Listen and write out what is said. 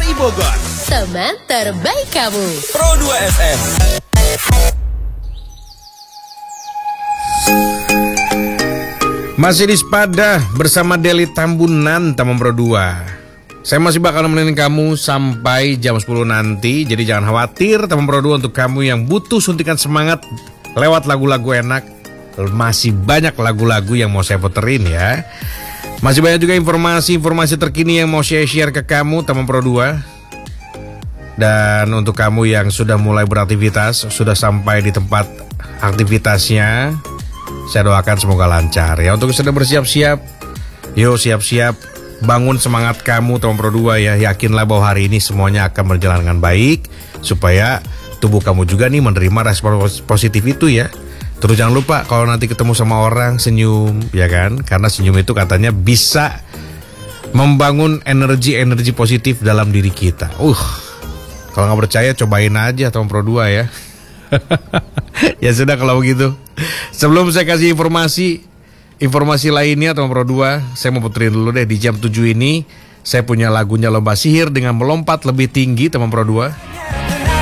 RI Bogor. Teman terbaik kamu. Pro 2 FM. Masih di Sepada bersama Deli Tambunan, teman Pro 2. Saya masih bakal nemenin kamu sampai jam 10 nanti. Jadi jangan khawatir teman Pro 2, untuk kamu yang butuh suntikan semangat lewat lagu-lagu enak, masih banyak lagu-lagu yang mau saya puterin ya. Masih banyak juga informasi-informasi terkini yang mau saya share ke kamu teman Pro 2. Dan untuk kamu yang sudah mulai beraktivitas, sudah sampai di tempat aktivitasnya, saya doakan semoga lancar ya. Untuk sudah bersiap-siap, yuk siap-siap, bangun semangat kamu teman Pro 2 ya. Yakinlah bahwa hari ini semuanya akan berjalan dengan baik, supaya tubuh kamu juga nih menerima respon positif itu ya. Terus jangan lupa kalau nanti ketemu sama orang, senyum ya kan. Karena senyum itu katanya bisa membangun energi-energi positif dalam diri kita. Kalau nggak percaya cobain aja teman Pro 2 ya. Ya sudah kalau begitu. Sebelum saya kasih informasi lainnya teman Pro 2, saya mau puterin dulu deh di jam 7 ini. Saya punya lagunya Lomba Sihir dengan melompat lebih tinggi teman Pro 2.